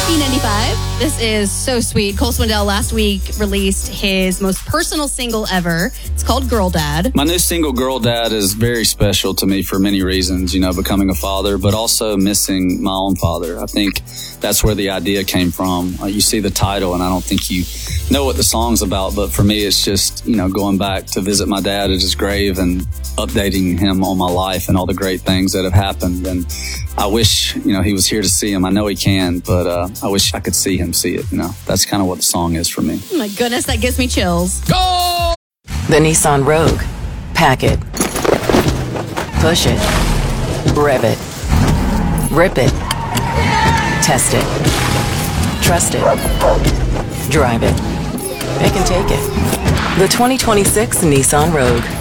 B95. This is so sweet. Cole Swindell last week released his most personal single ever. It's called Girl Dad. My new single, Girl Dad, is very special to me for many reasons, becoming a father, but also missing my own father. I think that's where the idea came from. You see the title, and I don't think you know what the song's about, but for me, it's just, going back to visit my dad at his grave and updating him on my life and all the great things that have happened. And I wish, he was here to see him. I know he can, but I wish I could see him see it. That's kind of what the song is for me. Oh my goodness, that gives me chills. Go! The Nissan Rogue. Pack it. Push it. Rev it. Rip it. Test it. Trust it. Drive it. It can take it. The 2026 Nissan Rogue.